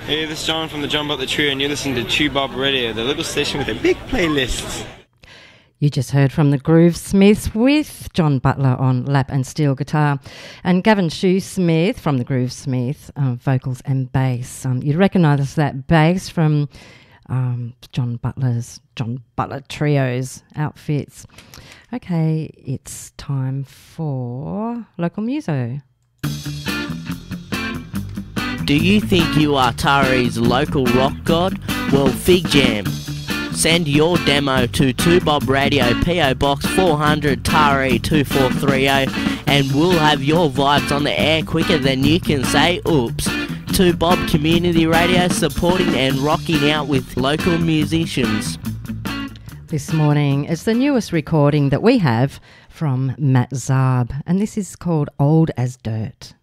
Hey, this is John from the John Butler Trio, and you're listening to Tube Bob Radio, the little station with a big playlist. You just heard from the Groovesmiths with John Butler on lap and steel guitar, and Gavin Shoesmith from the Groovesmiths, vocals and bass. You'd recognise that bass from John Butler Trio's outfits. Okay, it's time for Local Muso. Do you think you are Tari's local rock god? Well, Fig Jam. Send your demo to 2Bob Radio, PO Box 400 Tari 2430, and we'll have your vibes on the air quicker than you can say oops. 2Bob Community Radio, supporting and rocking out with local musicians. This morning is the newest recording that we have from Matt Zarb, and this is called Old as Dirt.